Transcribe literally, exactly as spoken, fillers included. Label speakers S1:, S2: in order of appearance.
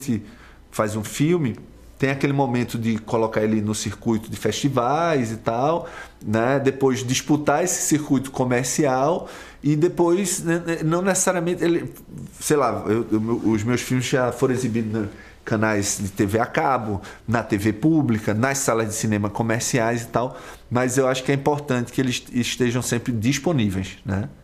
S1: faz um filme, tem aquele momento de colocar ele no circuito de festivais e tal, né? Depois disputar esse circuito comercial e depois, né, não necessariamente, ele, sei lá, eu, eu, os meus filmes já foram exibidos em canais de T V a cabo, na T V pública, nas salas de cinema comerciais e tal, mas eu acho que é importante que eles estejam sempre disponíveis, né?